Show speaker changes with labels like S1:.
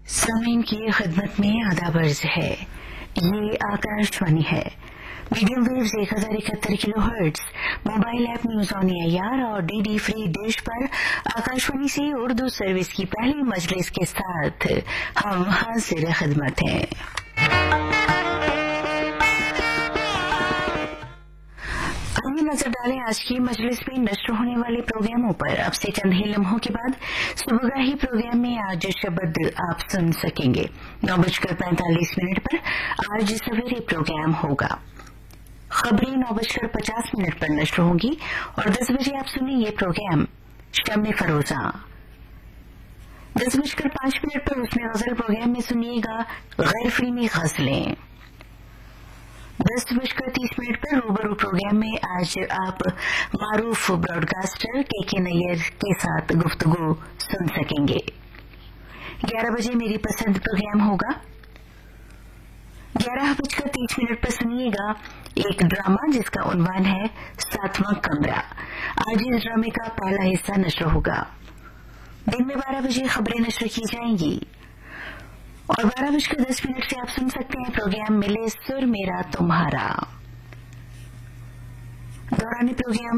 S1: सामीन की खिदमत में आदाब अर्ज है। ये आकाशवाणी है। Medium waves 1071 kilo hertz, mobile app news on AIR और डीडी फ्री डिश पर आकाशवाणी से उर्दू सर्विस की पहली मजलिस के साथ हम हाजिर खिदमत हैं। आइए नजर डालें आज की मजलिस में नश्र होने वाले प्रोग्रामों पर। अब से चंद ही लम्हों के बाद सुबहगाही प्रोग्राम में आज शब्द आप सुन सकेंगे। 9:45 पर आज सवेरे प्रोग्राम होगा। खबरें 9:50 पर नश्र होंगी और 10 बजे आप सुनेंगे प्रोग्राम शम्मे फरोजा। 10:05 पर उसमें गजल प्रोग्राम में सुनिएगा गैर फिल्मी गजलें। 10:30 पर रूबरू प्रोग्राम में आज आप मारूफ ब्रॉडकास्टर के नैयर के साथ गुफ्तगू सुन सकेंगे। 11 बजे मेरी पसंद प्रोग्राम होगा। 11:30 पर सुनिएगा एक ड्रामा जिसका उन्वान है 7वां कमरा। आज इस ड्रामे का पहला हिस्सा नश्र होगा। दिन में 12 बजे खबरें नश्र की जाएंगी और 12:10 से आप सुन सकते हैं प्रोग्राम मिले सुर मेरा तुम्हारा। दौरान प्रोग्राम